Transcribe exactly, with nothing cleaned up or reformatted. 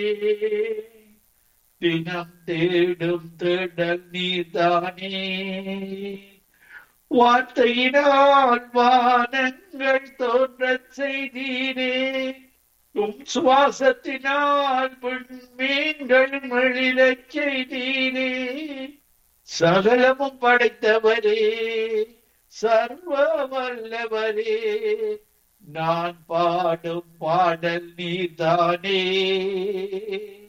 தினம் தேடும் தேடல் நீதானே. வார்த்தையினால் வானங்கள் தோன்றச் செய்தீரே, உம் சுவாசத்தினால் விண்மீன்கள் மழிலச் செய்தீரே. சகலமும் படைத்தவரே, சர்வ வல்லவரே, நான் பாடும் பாடல் நீதானே.